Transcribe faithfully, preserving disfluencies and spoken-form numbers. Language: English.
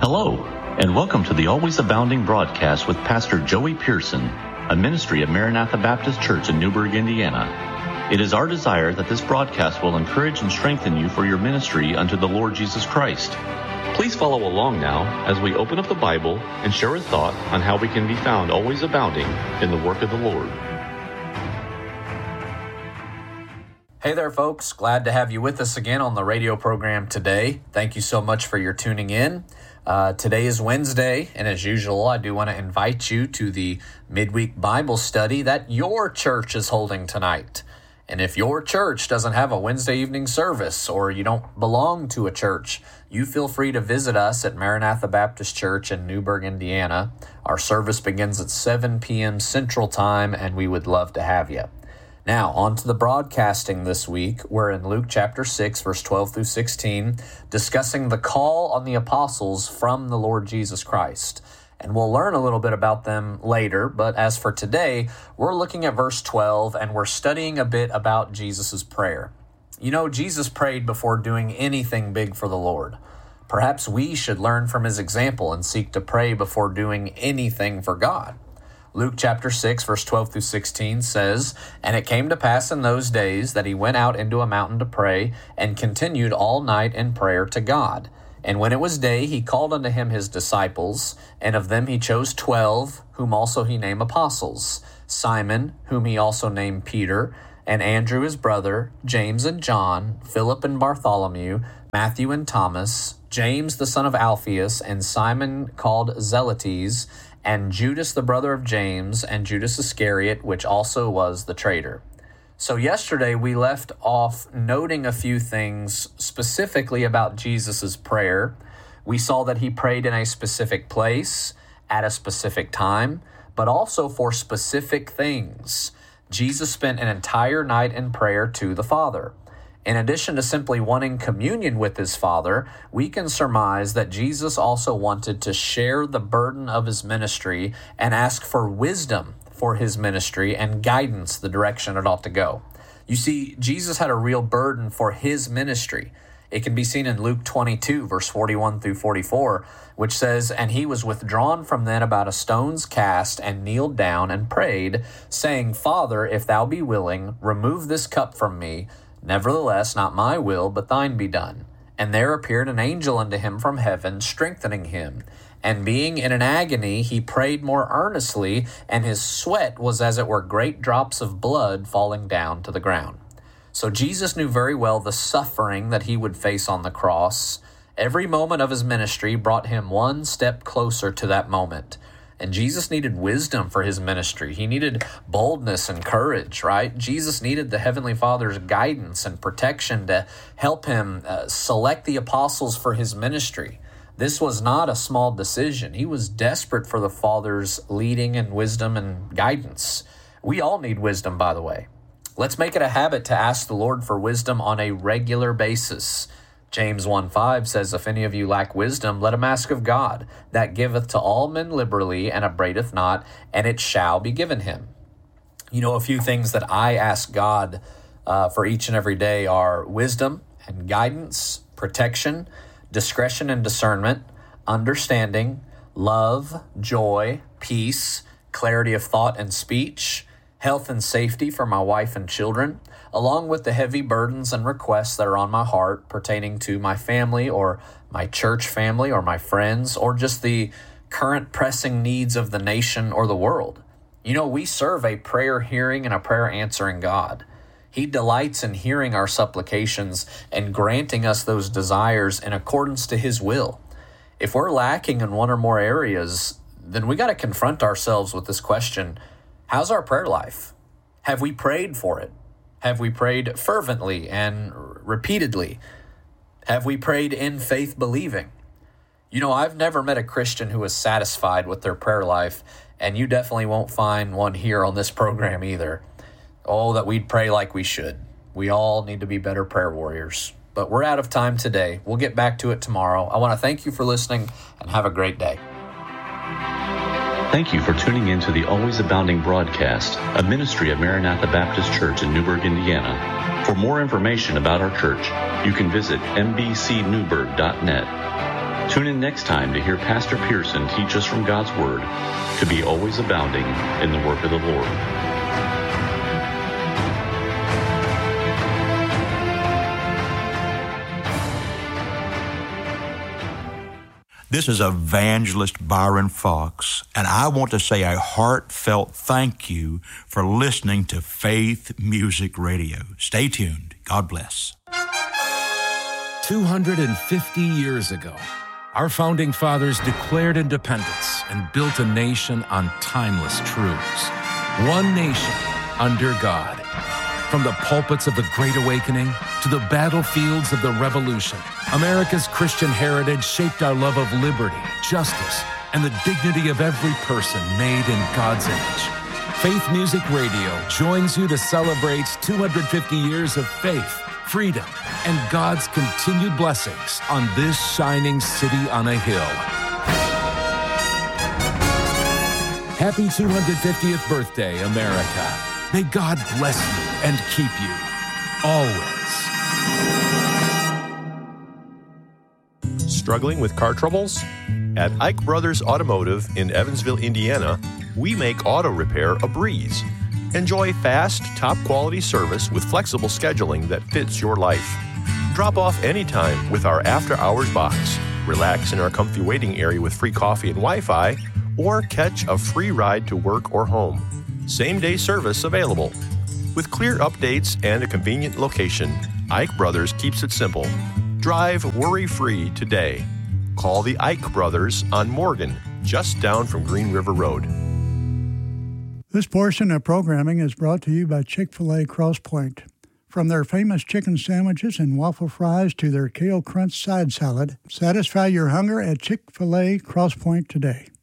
Hello, and welcome to the Always Abounding broadcast with Pastor Joey Pearson, a ministry of Maranatha Baptist Church in Newburgh, Indiana. It is our desire that this broadcast will encourage and strengthen you for your ministry unto the Lord Jesus Christ. Please follow along now as we open up the Bible and share a thought on how we can be found always abounding in the work of the Lord. Hey there, folks. Glad to have you with us again on the radio program today. Thank you so much for your tuning in. Uh, today is Wednesday, and as usual, I do want to invite you to the midweek Bible study that your church is holding tonight. And if your church doesn't have a Wednesday evening service, or you don't belong to a church, you feel free to visit us at Maranatha Baptist Church in Newburgh, Indiana. Our service begins at seven p.m. Central Time, and we would love to have you. Now, on to the broadcasting this week. We're in Luke chapter six, verse twelve through sixteen, discussing the call on the apostles from the Lord Jesus Christ. And we'll learn a little bit about them later, but as for today, we're looking at verse twelve, and we're studying a bit about Jesus' prayer. You know, Jesus prayed before doing anything big for the Lord. Perhaps we should learn from his example and seek to pray before doing anything for God. Luke chapter six, verse twelve through sixteen says, "And it came to pass in those days that he went out into a mountain to pray, and continued all night in prayer to God. And when it was day, he called unto him his disciples, and of them he chose twelve, whom also he named apostles, Simon, whom he also named Peter, and Andrew his brother, James and John, Philip and Bartholomew, Matthew and Thomas, James the son of Alphaeus, and Simon called Zelotes, and Judas the brother of James, and Judas Iscariot, which also was the traitor." So yesterday we left off noting a few things specifically about Jesus' prayer. We saw that he prayed in a specific place, at a specific time, but also for specific things. Jesus spent an entire night in prayer to the Father. In addition to simply wanting communion with his Father, we can surmise that Jesus also wanted to share the burden of his ministry and ask for wisdom for his ministry and guidance the direction it ought to go. You see, Jesus had a real burden for his ministry. It can be seen in Luke twenty-two, verse forty-one through forty-four, which says, "And he was withdrawn from them about a stone's cast, and kneeled down and prayed, saying, Father, if thou be willing, remove this cup from me. Nevertheless, not my will, but thine be done. And there appeared an angel unto him from heaven, strengthening him. And being in an agony, he prayed more earnestly, and his sweat was as it were great drops of blood falling down to the ground." So Jesus knew very well the suffering that he would face on the cross. Every moment of his ministry brought him one step closer to that moment. And Jesus needed wisdom for his ministry. He needed boldness and courage, right? Jesus needed the Heavenly Father's guidance and protection to help him uh, select the apostles for his ministry. This was not a small decision. He was desperate for the Father's leading and wisdom and guidance. We all need wisdom, by the way. Let's make it a habit to ask the Lord for wisdom on a regular basis. James one five says, "If any of you lack wisdom, let him ask of God, that giveth to all men liberally, and upbraideth not, and it shall be given him." You know, a few things that I ask God uh, for each and every day are wisdom and guidance, protection, discretion and discernment, understanding, love, joy, peace, clarity of thought and speech, health and safety for my wife and children, along with the heavy burdens and requests that are on my heart pertaining to my family or my church family or my friends or just the current pressing needs of the nation or the world. You know, we serve a prayer hearing and a prayer answering God. He delights in hearing our supplications and granting us those desires in accordance to his will. If we're lacking in one or more areas, then we got to confront ourselves with this question: how's our prayer life? Have we prayed for it? Have we prayed fervently and repeatedly? Have we prayed in faith believing? You know, I've never met a Christian who is satisfied with their prayer life, and you definitely won't find one here on this program either. Oh, that we'd pray like we should. We all need to be better prayer warriors. But we're out of time today. We'll get back to it tomorrow. I want to thank you for listening, and have a great day. Thank you for tuning in to the Always Abounding broadcast, a ministry of Maranatha Baptist Church in Newburgh, Indiana. For more information about our church, you can visit m b c newburgh dot net. Tune in next time to hear Pastor Pearson teach us from God's Word to be always abounding in the work of the Lord. This is Evangelist Byron Fox, and I want to say a heartfelt thank you for listening to Faith Music Radio. Stay tuned. God bless. two hundred fifty years ago, our founding fathers declared independence and built a nation on timeless truths. One nation under God. From the pulpits of the Great Awakening to the battlefields of the Revolution, America's Christian heritage shaped our love of liberty, justice, and the dignity of every person made in God's image. Faith Music Radio joins you to celebrate two hundred fifty years of faith, freedom, and God's continued blessings on this shining city on a hill. Happy two hundred fiftieth birthday, America. May God bless you and keep you, always. Struggling with car troubles? At Ike Brothers Automotive in Evansville, Indiana, we make auto repair a breeze. Enjoy fast, top-quality service with flexible scheduling that fits your life. Drop off anytime with our after-hours box. Relax in our comfy waiting area with free coffee and Wi-Fi, or catch a free ride to work or home. Same-day service available. With clear updates and a convenient location, Ike Brothers keeps it simple. Drive worry-free today. Call the Ike Brothers on Morgan, just down from Green River Road. This portion of programming is brought to you by Chick-fil-A Cross Point. From their famous chicken sandwiches and waffle fries to their kale crunch side salad, satisfy your hunger at Chick-fil-A Cross Point today.